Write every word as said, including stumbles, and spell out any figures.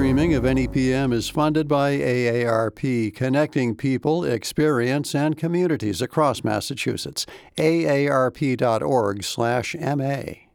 streaming of N E P M is funded by A A R P, connecting people, experience, and communities across Massachusetts. A A R P dot org slash M A.